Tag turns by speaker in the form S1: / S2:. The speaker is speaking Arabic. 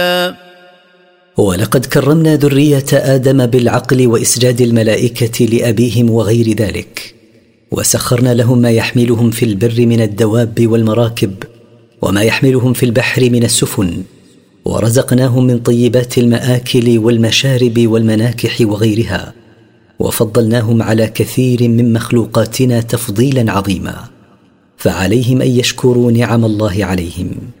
S1: ولقد كرمنا ذرية آدم بالعقل وإسجاد الملائكة لأبيهم وغير ذلك، وسخرنا لهم ما يحملهم في البر من الدواب والمراكب، وما يحملهم في البحر من السفن، ورزقناهم من طيبات المآكل والمشارب والمناكح وغيرها، وفضلناهم على كثير من مخلوقاتنا تفضيلا عظيما، فعليهم أن يشكروا نعم الله عليهم.